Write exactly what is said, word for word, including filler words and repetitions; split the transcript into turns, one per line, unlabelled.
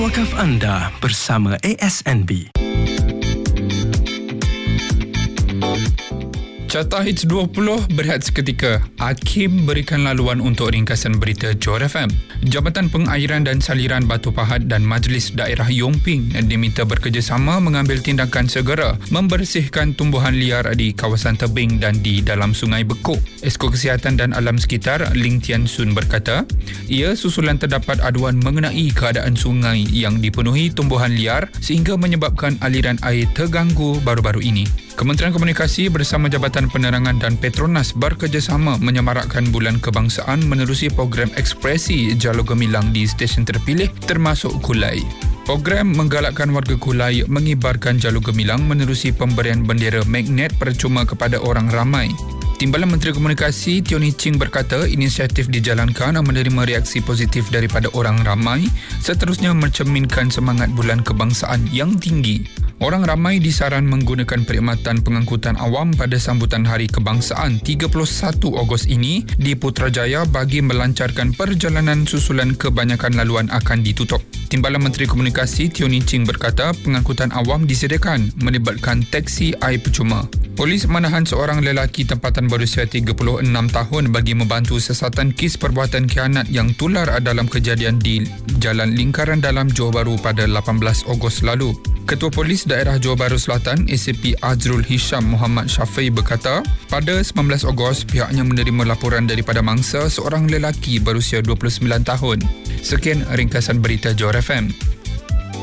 Wakaf anda bersama A S N B.
Carta Hits dua puluh berehat seketika. Hakim berikan laluan untuk ringkasan berita Johor F M. Jabatan Pengairan dan Saliran Batu Pahat dan Majlis Daerah Yung Ping diminta bekerjasama mengambil tindakan segera membersihkan tumbuhan liar di kawasan tebing dan di dalam Sungai Bekuk. Esko Kesihatan dan Alam Sekitar Ling Tian Sun berkata, ia susulan terdapat aduan mengenai keadaan sungai yang dipenuhi tumbuhan liar sehingga menyebabkan aliran air terganggu baru-baru ini. Kementerian Komunikasi bersama Jabatan Penerangan dan Petronas bekerjasama menyemarakkan Bulan Kebangsaan menerusi program ekspresi Jalur Gemilang di stesen terpilih termasuk Kulai. Program menggalakkan warga Kulai mengibarkan Jalur Gemilang menerusi pemberian bendera magnet percuma kepada orang ramai. Timbalan Menteri Komunikasi Tioni Ching berkata inisiatif dijalankan menerima reaksi positif daripada orang ramai, seterusnya mencerminkan semangat Bulan Kebangsaan yang tinggi. Orang ramai disaran menggunakan perkhidmatan pengangkutan awam pada sambutan Hari Kebangsaan tiga puluh satu Ogos ini di Putrajaya bagi melancarkan perjalanan susulan kebanyakan laluan akan ditutup. Timbalan Menteri Komunikasi Tioni Ching berkata pengangkutan awam disediakan melibatkan teksi air percuma. Polis menahan seorang lelaki tempatan berusia tiga puluh enam tahun bagi membantu siasatan kes perbuatan khianat yang tular dalam kejadian di Jalan Lingkaran Dalam Johor Bahru pada lapan belas Ogos lalu. Ketua Polis Daerah Johor Bahru Selatan A C P Azrul Hisham Muhammad Syafiq berkata, pada sembilan belas Ogos pihaknya menerima laporan daripada mangsa seorang lelaki berusia dua puluh sembilan tahun. Sekian ringkasan berita Johor F M.